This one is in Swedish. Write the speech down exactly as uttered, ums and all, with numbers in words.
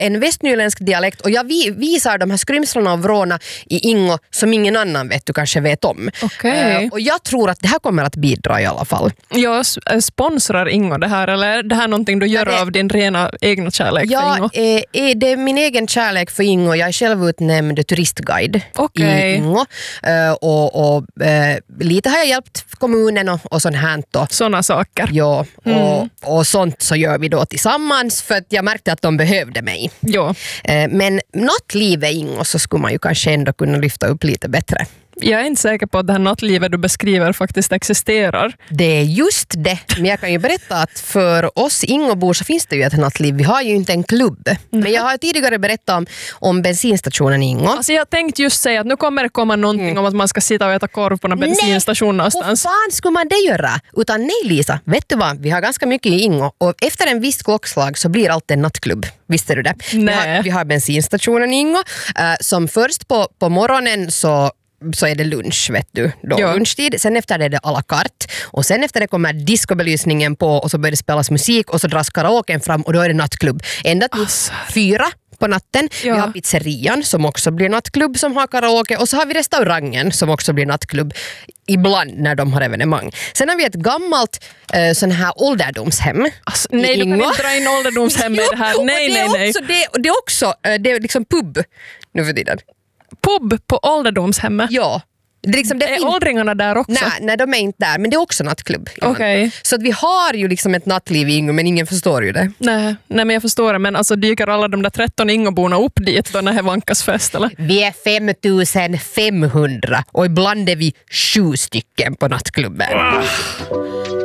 en västnyländsk dialekt och jag vi, visar de här skrymslarna och vråna i Ingo som ingen annan vet du kanske vet om. Okay. Uh, och jag tror att det här kommer att bidra i alla fall. Jag sponsrar Ingo det här, eller det här är någonting du gör ja, det, av din rena egna kärlek ja, för Ingo? Ja, eh, det är min egen kärlek för Ingo. Jag är själv utnämnd turistguide okay. i Ingo. Uh, och och uh, lite har jag hjälpt kommunen och, och sånt här. Såna saker. Ja, mm. och, och sånt så gör vi då tillsammans för att jag märkte att de behövde mig. Ja. Uh, men nattlivet i Ingo så skulle man ju kanske ändå kunna lyfta upp lite bättre. Jag är inte säker på att det här nattlivet du beskriver faktiskt existerar. Det är just det. Men jag kan ju berätta att för oss Ingobor så finns det ju ett nattliv. Vi har ju inte en klubb. Mm. Men jag har tidigare berättat om, om bensinstationen i Ingo. Alltså jag tänkte just säga att nu kommer det komma någonting mm. om att man ska sitta och äta korv på en bensinstation någonstans. Nej, hur fan skulle man det göra? Utan nej Lisa, vet du vad? Vi har ganska mycket i Ingo. Och efter en viss klockslag så blir allt en nattklubb. Visste du det? Nej. Vi har, vi har bensinstationen i Ingo. Uh, som först på, på morgonen så så är det lunch, vet du, då ja. lunchtid. Sen efter det är det à la carte. Och sen efter det kommer discobelysningen på och så börjar det spelas musik och så dras karaoken fram och då är det nattklubb. Ända till alltså. fyra på natten. Ja. Vi har pizzerian som också blir nattklubb som har karaoke och så har vi restaurangen som också blir nattklubb ibland när de har evenemang. Sen har vi ett gammalt eh, sån här ålderdomshem. Alltså, nej, du kan inte dra in ålderdomshem i det här. Nej, det nej, nej. Också, det, det är också det är liksom pub nu för tiden. Pub på ålderdomshemmet? Ja. Det liksom, det är fin- åldringarna där också? Nej, nej, de är inte där. Men det är också nattklubb. Okay. Så att vi har ju liksom ett nattliv i Ingo, men ingen förstår ju det. Nej, nej men jag förstår det. Men alltså dyker alla de där tretton Ingoborna upp dit då när det vankas fest, eller? Vi är fem tusen femhundra och ibland är vi sju stycken på nattklubben.